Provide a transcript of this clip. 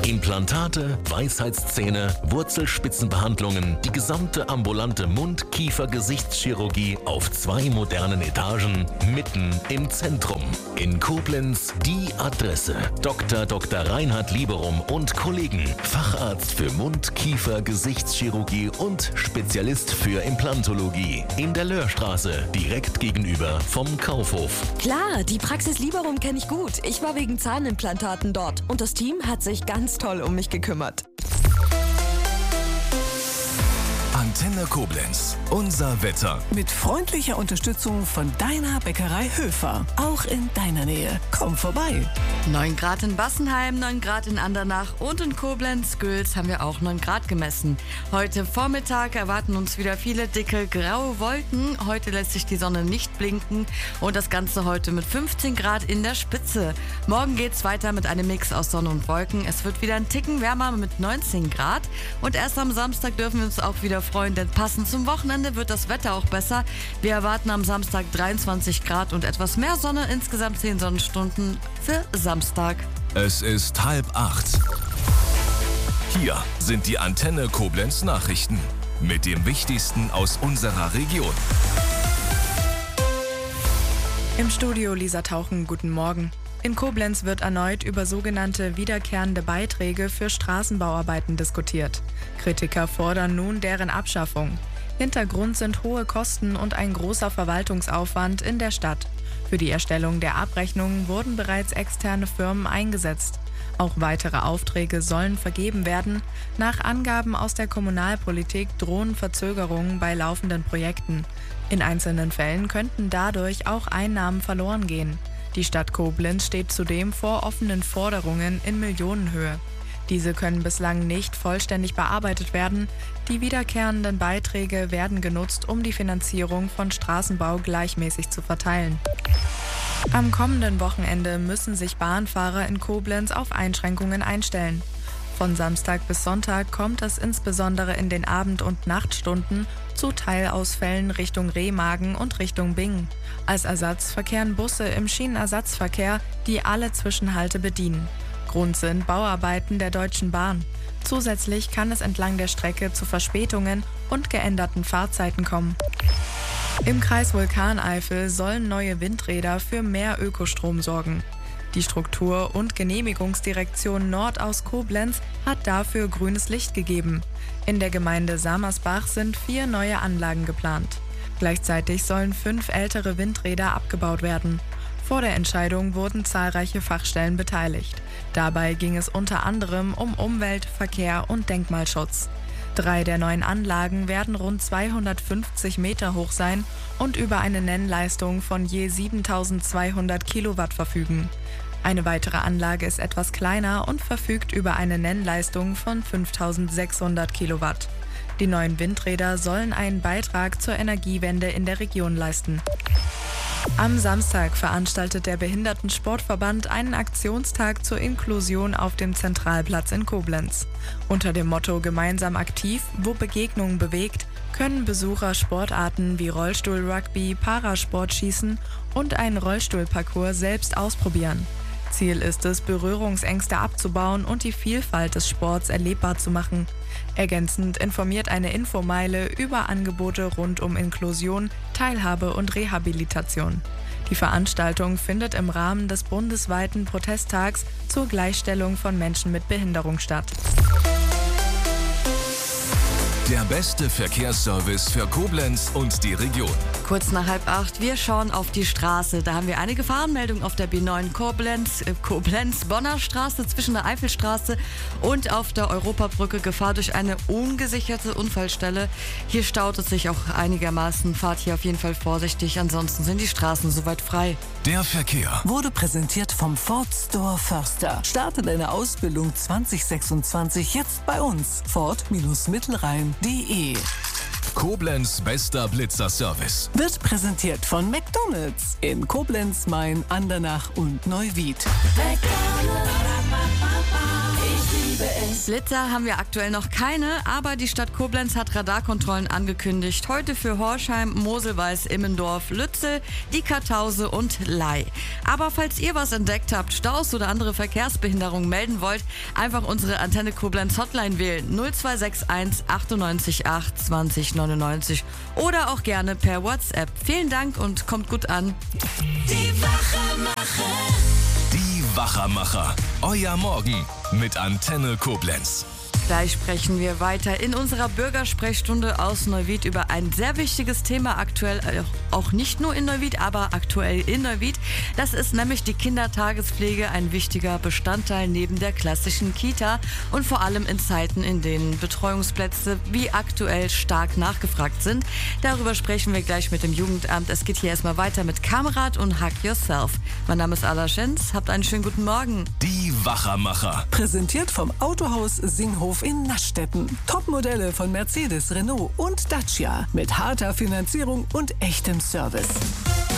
Implantate, Weisheitszähne, Wurzelspitzenbehandlungen, die gesamte ambulante Mund-Kiefer-Gesichtschirurgie auf 2 modernen Etagen, mitten im Zentrum. In Koblenz die Adresse: Dr. Reinhard Lieberum und Kollegen, Facharzt für Mund-Kiefer-Gesichtschirurgie und Spezialist für Implantologie. In der Löhrstraße, direkt gegenüber vom Kaufhof. Klar, die Praxis Lieberum kenne ich gut. Ich war wegen Zahnimplantaten dort und das Team hat sich ganz toll um mich gekümmert. Antenne Koblenz, unser Wetter. Mit freundlicher Unterstützung von deiner Bäckerei Höfer. Auch in deiner Nähe. Komm vorbei. 9 Grad in Bassenheim, 9 Grad in Andernach und in Koblenz-Güls haben wir auch 9 Grad gemessen. Heute Vormittag erwarten uns wieder viele dicke graue Wolken. Heute lässt sich die Sonne nicht blinken und das Ganze heute mit 15 Grad in der Spitze. Morgen geht's weiter mit einem Mix aus Sonne und Wolken. Es wird wieder ein Ticken wärmer mit 19 Grad und erst am Samstag dürfen wir uns auch wieder freuen, denn passend zum Wochenende wird das Wetter auch besser. Wir erwarten am Samstag 23 Grad und etwas mehr Sonne, insgesamt 10 Sonnenstunden für Samstag. Es ist 7:30. Hier sind die Antenne Koblenz Nachrichten mit dem Wichtigsten aus unserer Region. Im Studio Lisa Tauchen, guten Morgen. In Koblenz wird erneut über sogenannte wiederkehrende Beiträge für Straßenbauarbeiten diskutiert. Kritiker fordern nun deren Abschaffung. Hintergrund sind hohe Kosten und ein großer Verwaltungsaufwand in der Stadt. Für die Erstellung der Abrechnungen wurden bereits externe Firmen eingesetzt. Auch weitere Aufträge sollen vergeben werden. Nach Angaben aus der Kommunalpolitik drohen Verzögerungen bei laufenden Projekten. In einzelnen Fällen könnten dadurch auch Einnahmen verloren gehen. Die Stadt Koblenz steht zudem vor offenen Forderungen in Millionenhöhe. Diese können bislang nicht vollständig bearbeitet werden. Die wiederkehrenden Beiträge werden genutzt, um die Finanzierung von Straßenbau gleichmäßig zu verteilen. Am kommenden Wochenende müssen sich Bahnfahrer in Koblenz auf Einschränkungen einstellen. Von Samstag bis Sonntag kommt es insbesondere in den Abend- und Nachtstunden zu Teilausfällen Richtung Remagen und Richtung Bingen. Als Ersatz verkehren Busse im Schienenersatzverkehr, die alle Zwischenhalte bedienen. Grund sind Bauarbeiten der Deutschen Bahn. Zusätzlich kann es entlang der Strecke zu Verspätungen und geänderten Fahrzeiten kommen. Im Kreis Vulkaneifel sollen neue Windräder für mehr Ökostrom sorgen. Die Struktur- und Genehmigungsdirektion Nord aus Koblenz hat dafür grünes Licht gegeben. In der Gemeinde Samersbach sind 4 neue Anlagen geplant. Gleichzeitig sollen 5 ältere Windräder abgebaut werden. Vor der Entscheidung wurden zahlreiche Fachstellen beteiligt. Dabei ging es unter anderem um Umwelt, Verkehr und Denkmalschutz. 3 der neuen Anlagen werden rund 250 Meter hoch sein und über eine Nennleistung von je 7200 Kilowatt verfügen. Eine weitere Anlage ist etwas kleiner und verfügt über eine Nennleistung von 5600 Kilowatt. Die neuen Windräder sollen einen Beitrag zur Energiewende in der Region leisten. Am Samstag veranstaltet der Behindertensportverband einen Aktionstag zur Inklusion auf dem Zentralplatz in Koblenz. Unter dem Motto Gemeinsam aktiv, wo Begegnung bewegt, können Besucher Sportarten wie Rollstuhl-Rugby, Parasportschießen und einen Rollstuhlparcours selbst ausprobieren. Ziel ist es, Berührungsängste abzubauen und die Vielfalt des Sports erlebbar zu machen. Ergänzend informiert eine Infomeile über Angebote rund um Inklusion, Teilhabe und Rehabilitation. Die Veranstaltung findet im Rahmen des bundesweiten Protesttags zur Gleichstellung von Menschen mit Behinderung statt. Der beste Verkehrsservice für Koblenz und die Region. Kurz nach 7:30, wir schauen auf die Straße. Da haben wir eine Gefahrenmeldung auf der B9 Koblenz-Bonner Straße zwischen der Eifelstraße und auf der Europabrücke. Gefahr durch eine ungesicherte Unfallstelle. Hier staut es sich auch einigermaßen. Fahrt hier auf jeden Fall vorsichtig, ansonsten sind die Straßen soweit frei. Der Verkehr Wurde präsentiert vom Ford Store Förster. Starte deine Ausbildung 2026 jetzt bei uns. Ford-Mittelrhein.de. Koblenz bester Blitzerservice. Wird präsentiert von McDonald's in Koblenz, Main, Andernach und Neuwied. McDonald's, ich liebe es. Blitzer haben wir aktuell noch keine, aber die Stadt Koblenz hat Radarkontrollen angekündigt. Heute für Horschheim, Moselweiß, Immendorf, Lützel, die Kartause und Ley. Aber falls ihr was entdeckt habt, Staus oder andere Verkehrsbehinderungen melden wollt, einfach unsere Antenne Koblenz Hotline wählen 0261 98 8 20 99 oder auch gerne per WhatsApp. Vielen Dank und kommt gut an. Die Wachermacher. Euer Morgen mit Antenne Koblenz. Gleich sprechen wir weiter in unserer Bürgersprechstunde aus Neuwied über ein sehr wichtiges Thema, aktuell auch nicht nur in Neuwied, aber aktuell in Neuwied. Das ist nämlich die Kindertagespflege, ein wichtiger Bestandteil neben der klassischen Kita und vor allem in Zeiten, in denen Betreuungsplätze wie aktuell stark nachgefragt sind. Darüber sprechen wir gleich mit dem Jugendamt. Es geht hier erstmal weiter mit Kamerad und Hack Yourself. Mein Name ist Ala Schenz. Habt einen schönen guten Morgen. Die Wachermacher. Präsentiert vom Autohaus Singhof in Naschstetten. Topmodelle von Mercedes, Renault und Dacia mit harter Finanzierung und echtem Service.